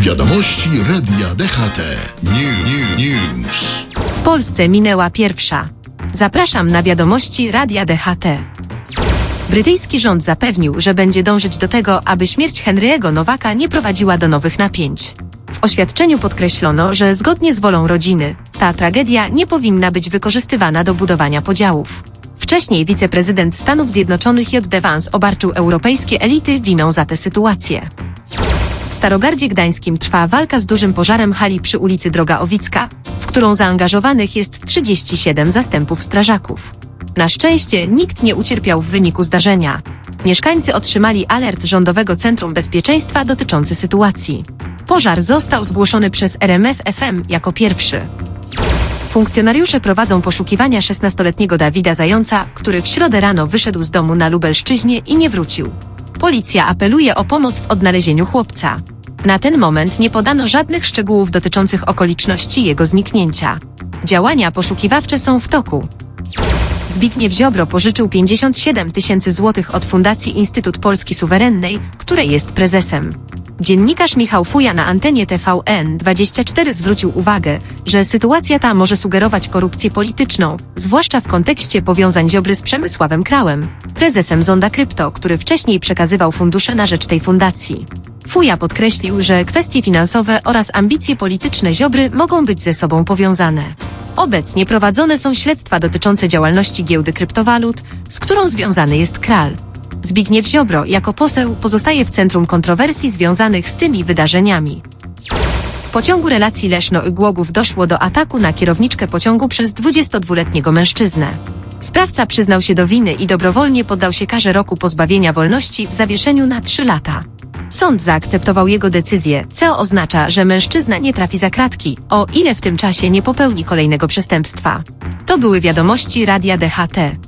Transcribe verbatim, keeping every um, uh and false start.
Wiadomości Radia D H T. New, new, news. W Polsce minęła pierwsza. Zapraszam na wiadomości Radia D H T. Brytyjski rząd zapewnił, że będzie dążyć do tego, aby śmierć Henry'ego Nowaka nie prowadziła do nowych napięć. W oświadczeniu podkreślono, że zgodnie z wolą rodziny, ta tragedia nie powinna być wykorzystywana do budowania podziałów. Wcześniej wiceprezydent Stanów Zjednoczonych J D Vance obarczył europejskie elity winą za tę sytuację. W Starogardzie Gdańskim trwa walka z dużym pożarem hali przy ulicy Droga Owicka, w którą zaangażowanych jest trzydzieści siedem zastępów strażaków. Na szczęście nikt nie ucierpiał w wyniku zdarzenia. Mieszkańcy otrzymali alert Rządowego Centrum Bezpieczeństwa dotyczący sytuacji. Pożar został zgłoszony przez R M F F M jako pierwszy. Funkcjonariusze prowadzą poszukiwania szesnastoletniego Dawida Zająca, który w środę rano wyszedł z domu na Lubelszczyźnie i nie wrócił. Policja apeluje o pomoc w odnalezieniu chłopca. Na ten moment nie podano żadnych szczegółów dotyczących okoliczności jego zniknięcia. Działania poszukiwawcze są w toku. Zbigniew Ziobro pożyczył pięćdziesiąt siedem tysięcy złotych od Fundacji Instytut Polski Suwerennej, której jest prezesem. Dziennikarz Michał Fuja na antenie T V N dwadzieścia cztery zwrócił uwagę, że sytuacja ta może sugerować korupcję polityczną, zwłaszcza w kontekście powiązań Ziobry z Przemysławem Krałem, prezesem Zonda Krypto, który wcześniej przekazywał fundusze na rzecz tej fundacji. Fuja podkreślił, że kwestie finansowe oraz ambicje polityczne Ziobry mogą być ze sobą powiązane. Obecnie prowadzone są śledztwa dotyczące działalności giełdy kryptowalut, z którą związany jest Kral. Zbigniew Ziobro jako poseł pozostaje w centrum kontrowersji związanych z tymi wydarzeniami. W pociągu relacji Leszno-Głogów doszło do ataku na kierowniczkę pociągu przez dwudziestodwuletniego mężczyznę. Sprawca przyznał się do winy i dobrowolnie poddał się karze roku pozbawienia wolności w zawieszeniu na trzy lata. Sąd zaakceptował jego decyzję, co oznacza, że mężczyzna nie trafi za kratki, o ile w tym czasie nie popełni kolejnego przestępstwa. To były wiadomości Radia D H T.